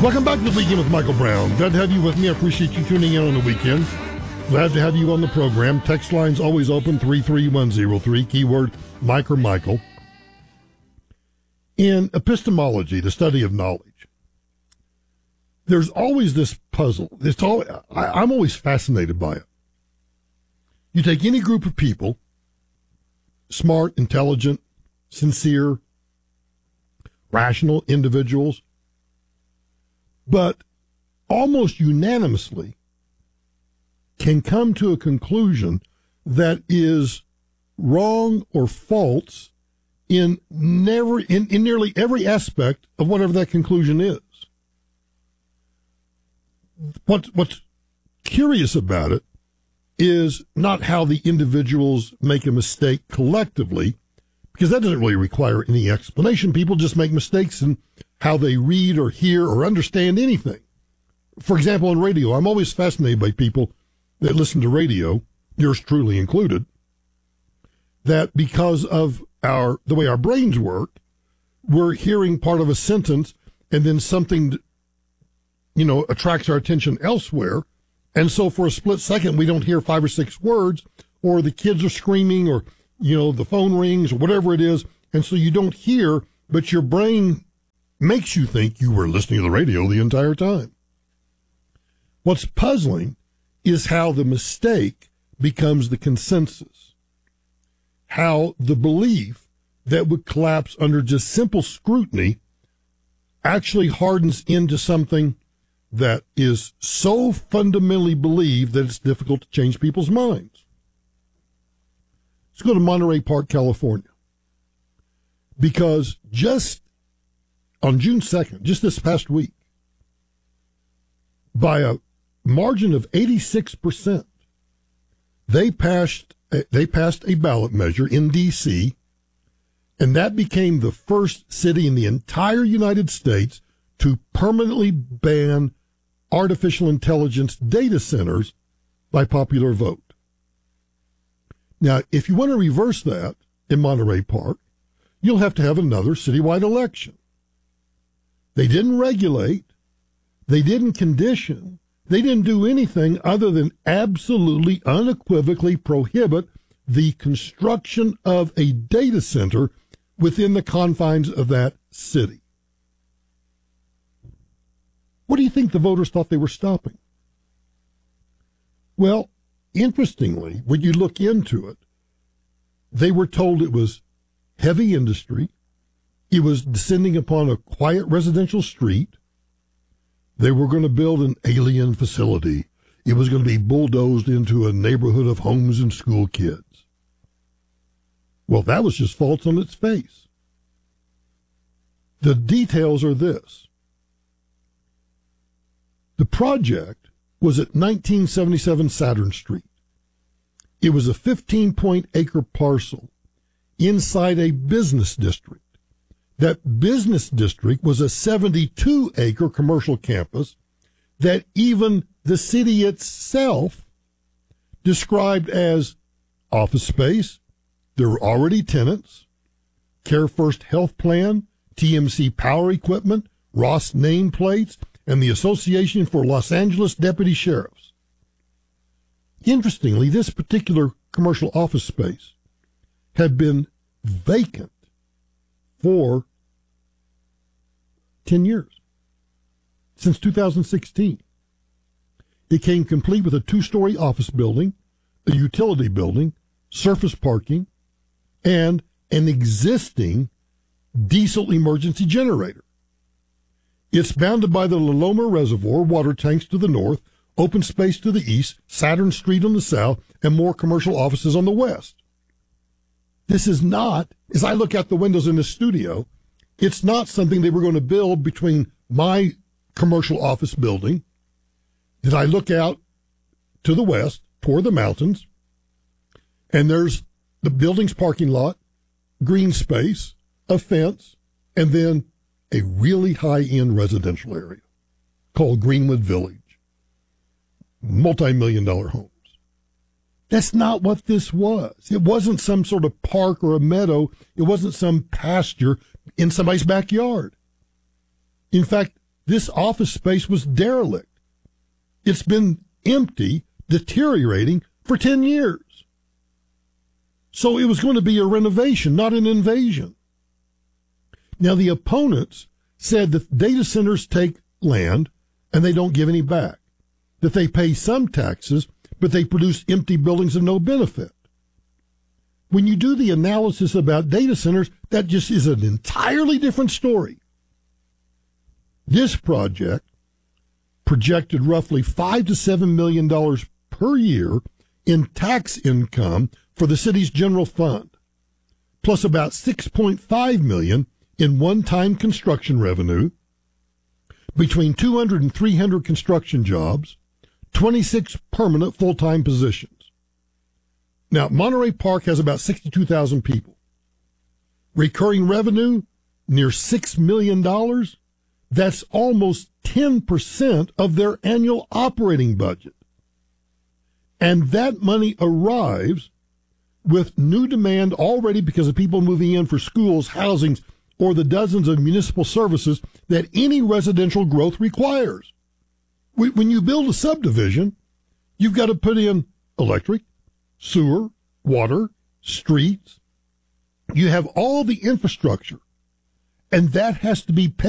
Welcome back to The Weekend with Michael Brown. Glad to have you with me. I appreciate you tuning in on the weekend. Glad to have you on the program. Text line's always open, 33103, keyword Mike or Michael. In epistemology, the study of knowledge, there's always this puzzle. I'm always fascinated by it. You take any group of people, smart, intelligent, sincere, rational individuals, but almost unanimously can come to a conclusion that is wrong or false in nearly every aspect of whatever that conclusion is. What's curious about it is not how the individuals make a mistake collectively, because that doesn't really require any explanation. People just make mistakes in how they read or hear or understand anything. For example, on radio, I'm always fascinated by people that listen to radio, yours truly included, that because of the way our brains work, we're hearing part of a sentence and then something, attracts our attention elsewhere. And so for a split second, we don't hear 5 or 6 words, or the kids are screaming, or, the phone rings, or whatever it is. And so you don't hear, but your brain makes you think you were listening to the radio the entire time. What's puzzling is how the mistake becomes the consensus. How the belief that would collapse under just simple scrutiny actually hardens into something that is so fundamentally believed that it's difficult to change people's minds. Let's go to Monterey Park, California. Because just on June 2nd, just this past week, by a margin of 86%, they passed a ballot measure in D.C., and that became the first city in the entire United States to permanently ban artificial intelligence data centers by popular vote. Now, if you want to reverse that in Monterey Park, you'll have to have another citywide election. They didn't regulate, they didn't condition, they didn't do anything other than absolutely unequivocally prohibit the construction of a data center within the confines of that city. What do you think the voters thought they were stopping? Well, interestingly, when you look into it, they were told it was heavy industry. It was descending upon a quiet residential street. They were going to build an alien facility. It was going to be bulldozed into a neighborhood of homes and school kids. Well, that was just false on its face. The details are this. The project was at 1977 Saturn Street. It was a 15-acre parcel inside a business district. That business district was a 72-acre commercial campus that even the city itself described as office space. There were already tenants, Care First Health Plan, TMC Power Equipment, Ross nameplates, and the Association for Los Angeles Deputy Sheriffs. Interestingly, this particular commercial office space had been vacant for 10 years, since 2016. It came complete with a 2-story office building, a utility building, surface parking, and an existing diesel emergency generator. It's bounded by the La Loma Reservoir, water tanks to the north, open space to the east, Saturn Street on the south, and more commercial offices on the west. This is not, as I look out the windows in the studio, it's not something they were going to build between my commercial office building. That I look out to the west toward the mountains, and there's the building's parking lot, green space, a fence, and then a really high-end residential area called Greenwood Village. Multi-million-dollar homes. That's not what this was. It wasn't some sort of park or a meadow. It wasn't some pasture in somebody's backyard. In fact, this office space was derelict. It's been empty, deteriorating for 10 years. So it was going to be a renovation, not an invasion. Now, the opponents said that data centers take land and they don't give any back, that they pay some taxes, but they produce empty buildings of no benefit. When you do the analysis about data centers, that just is an entirely different story. This project projected roughly $5 to $7 million per year in tax income for the city's general fund, plus about $6.5 million in one-time construction revenue, between 200 and 300 construction jobs, 26 permanent full-time positions. Now, Monterey Park has about 62,000 people. Recurring revenue, near $6 million. That's almost 10% of their annual operating budget. And that money arrives with new demand already because of people moving in for schools, housings, or the dozens of municipal services that any residential growth requires. When you build a subdivision, you've got to put in electric, sewer, water, streets. You have all the infrastructure, and that has to be paid